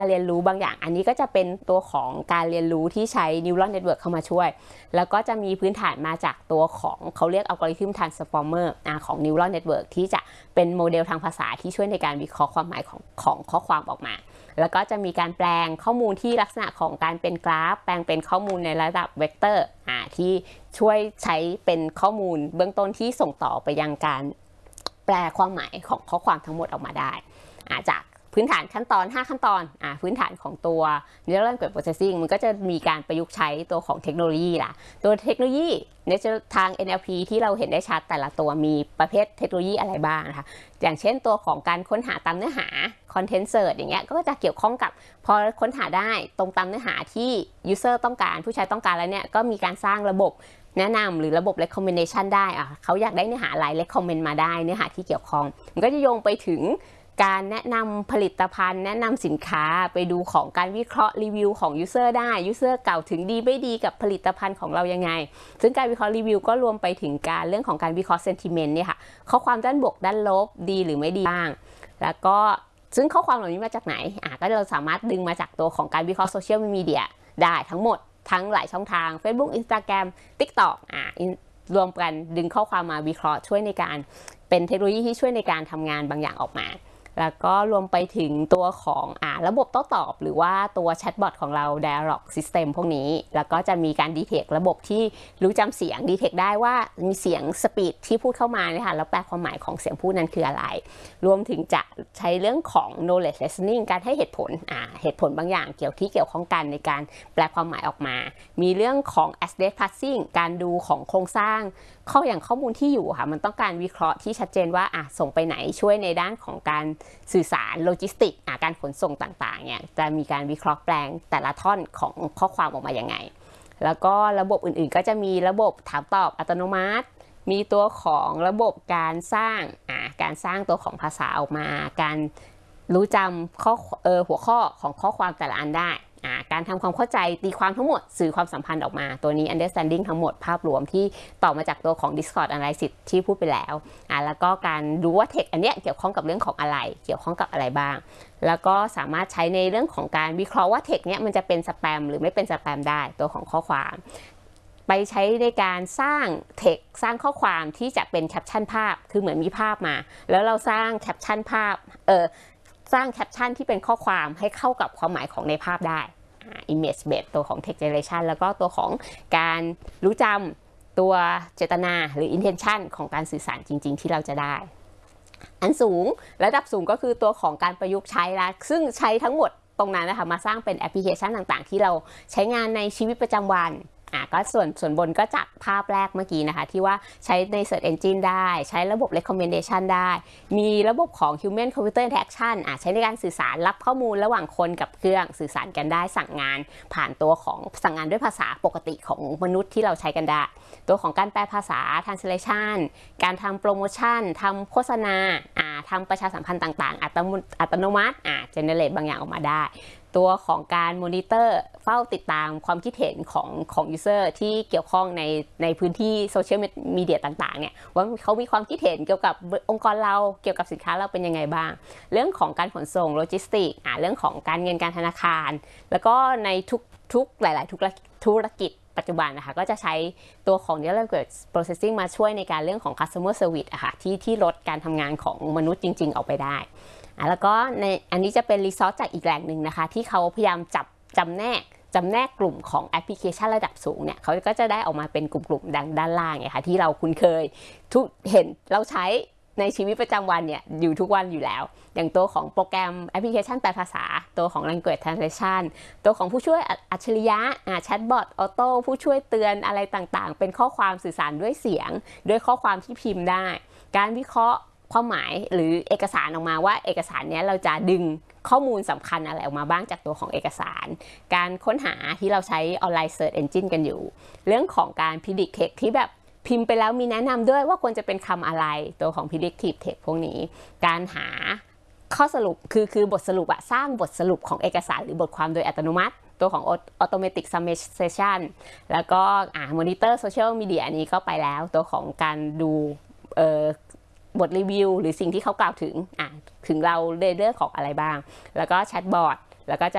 เรียนรู้บางอย่างอันนี้ก็จะเป็นตัวของการเรียนรู้ที่ใช้ Neural Network เข้ามาช่วยแล้วก็จะมีพื้นฐานมาจากตัวของเขาเรียก Algorithm Transformer ของ Neural Network ที่จะเป็นโมเดลทางภาษาที่ช่วยในการวิเคราะห์ความหมายของข้อความออกมาแล้วก็จะมีการแปลงข้อมูลที่ลักษณะของการเป็นกราฟแปลงเป็นข้อมูลในระดับเวกเตอร์ที่ช่วยใช้เป็นข้อมูลเบื้องต้นที่ส่งต่อไปยังการแปลความหมายของข้อความทั้งหมดออกมาได้จากพื้นฐานขั้นตอน5ขั้นตอนพื้นฐานของตัว Neural Network Processing มันก็จะมีการประยุกต์ใช้ตัวของเทคโนโลยีล่ะตัวเทคโนโลยีในทาง NLP ที่เราเห็นได้ชัดแต่ละตัวมีประเภทเทคโนโลยีอะไรบ้างนะคะอย่างเช่นตัวของการค้นหาตามเนื้อหา Content Search อย่างเงี้ยก็จะเกี่ยวข้องกับพอค้นหาได้ตรงตามเนื้อหาที่ User ต้องการผู้ใช้ต้องการแล้วเนี่ยก็มีการสร้างระบบแนะนำหรือระบบ recommendation ได้เขาอยากได้เนื้อหาอะไร recommend มาได้เนื้อหาที่เกี่ยวข้องมันก็จะโยงไปถึงการแนะนำผลิตภัณฑ์แนะนำสินค้าไปดูของการวิเคราะห์รีวิวของ User ได้ User เก่าถึงดีไม่ดีกับผลิตภัณฑ์ของเรายังไงซึ่งการวิเคราะห์รีวิวก็รวมไปถึงการเรื่องของการวิเคราะห์ sentiment เนี่ยค่ะข้อความด้านบวกด้านลบดีหรือไม่ดีบ้างแล้วก็ซึ่งข้อความเหล่านี้มาจากไหนก็เราสามารถดึงมาจากตัวของการวิเคราะห์โซเชียลมีเดียได้ทั้งหมดทั้งหลายช่องทาง Facebook Instagram TikTok รวมกันดึงข้อความมาวิเคราะห์ช่วยในการเป็นเทคโนโลยีที่ช่วยในการทำงานบางอย่างออกมาแล้วก็รวมไปถึงตัวของระบบโต้ตอบหรือว่าตัวแชทบอทของเรา Dialog System พวกนี้แล้วก็จะมีการดีเทคระบบที่รู้จำเสียงดีเทคได้ว่ามีเสียงสปีดที่พูดเข้ามาเนี่ยค่ะแล้วแปลความหมายของเสียงพูดนั้นคืออะไรรวมถึงจะใช้เรื่องของ knowledge listening การให้เหตุผลบางอย่างเกี่ยวข้องกันในการแปลความหมายออกมามีเรื่องของ address parsing การดูของโครงสร้างข้อมูลที่อยู่ค่ะมันต้องการวิเคราะห์ที่ชัดเจนว่าส่งไปไหนช่วยในด้านของการสื่อสารโลจิสติกการขนส่งต่างๆเนี่ยจะมีการวิเคราะห์แปลงแต่ละท่อนของข้อความออกมายังไงแล้วก็ระบบอื่นๆก็จะมีระบบถามตอบอัตโนมัติมีตัวของระบบการสร้างตัวของภาษาออกมาการรู้จำหัวข้อของข้อความแต่ละอันได้การทำความเข้าใจตีความทั้งหมดสื่อความสัมพันธ์ออกมาตัวนี้ understanding ทั้งหมดภาพรวมที่ต่อมาจากตัวของ Discord Analysis ที่พูดไปแล้วแล้วก็การรู้ว่า text อันเนี้ยเกี่ยวข้องกับเรื่องของอะไรเกี่ยวข้องกับอะไรบ้างแล้วก็สามารถใช้ในเรื่องของการวิเคราะห์ว่า text เนี้ยมันจะเป็นสแปมหรือไม่เป็นสแปมได้ตัวของข้อความไปใช้ในการสร้าง text สร้างข้อความที่จะเป็นแคปชั่นภาพคือเหมือนมีภาพมาแล้วเราสร้างแคปชั่นภาพสร้างแคปชั่นที่เป็นข้อความให้เข้ากับความหมายของในภาพได้ image based ตัวของ text generation แล้วก็ตัวของการรู้จำตัวเจตนาหรือ intention ของการสื่อสารจริงๆที่เราจะได้อันสูงระดับสูงก็คือตัวของการประยุกต์ใช้ละซึ่งใช้ทั้งหมดตรงนั้นนะคะมาสร้างเป็นแอปพลิเคชันต่างๆที่เราใช้งานในชีวิตประจำวันก็ส่วนบนก็จากภาพแรกเมื่อกี้นะคะที่ว่าใช้ใน Search Engine ได้ใช้ระบบ Recommendation ได้มีระบบของ Human Computer Interaction ใช้ในการสื่อสารรับข้อมูลระหว่างคนกับเครื่องสื่อสารกันได้สั่งงานผ่านตัวของสั่งงานด้วยภาษาปกติของมนุษย์ที่เราใช้กันได้ตัวของการแปลภาษา Translation การทำโปรโมชั่นทำโฆษณาทำประชาสัมพันธ์ต่างๆอัตโนมัติgenerate บางอย่างออกมาได้ตัวของการมอนิเตอร์เฝ้าติดตามความคิดเห็นของ user ที่เกี่ยวข้องในพื้นที่โซเชียลมีเดียต่างๆเนี่ยว่าเขามีความคิดเห็นเกี่ยวกับองค์กรเราเกี่ยวกับสินค้าเราเป็นยังไงบ้างเรื่องของการขนส่งโลจิสติกเรื่องของการเงินการธนาคารแล้วก็ในทุกหลายๆธุรกิจปัจจุบันนะคะก็จะใช้ตัวของ Neural Network Processing มาช่วยในการเรื่องของ Customer Service ที่ลดการทำงานของมนุษย์จริงๆออกไปได้แล้วก็ในอันนี้จะเป็นรีซอสจากอีกแหล่งหนึ่งนะคะที่เขาพยายามจำแนกกลุ่มของแอปพลิเคชันระดับสูงเนี่ยเขาก็จะได้ออกมาเป็นกลุ่มด้านล่างไงคะที่เราคุ้นเคยเห็นเราใช้ในชีวิตประจำวันเนี่ยอยู่ทุกวันอยู่แล้วอย่างตัวของโปรแกรมแอปพลิเคชันแปลภาษาตัวของ language translation ตัวของผู้ช่วยอัจฉริยะแชทบอทออโต้ผู้ช่วยเตือนอะไรต่างๆเป็นข้อความสื่อสารด้วยเสียงด้วยข้อความที่พิมพ์ได้การวิเคราะห์ความหมายหรือเอกสารออกมาว่าเอกสารนี้เราจะดึงข้อมูลสำคัญอะไรออกมาบ้างจากตัวของเอกสารการค้นหาที่เราใช้ออนไลน์ Search Engine กันอยู่เรื่องของการ predict text ที่แบบพิมพ์ไปแล้วมีแนะนำด้วยว่าควรจะเป็นคำอะไรตัวของ predictive text พวกนี้การหาข้อสรุปคือบทสรุปสร้างบทสรุปของเอกสารหรือบทความโดยอัตโนมัติตัวของ automatic summation แล้วก็monitor social media นี้ก็ไปแล้วตัวของการดูบทรีวิวหรือสิ่งที่เขากล่าวถึงเราเรื่องของอะไรบ้างแล้วก็แชทบอทแล้วก็จะ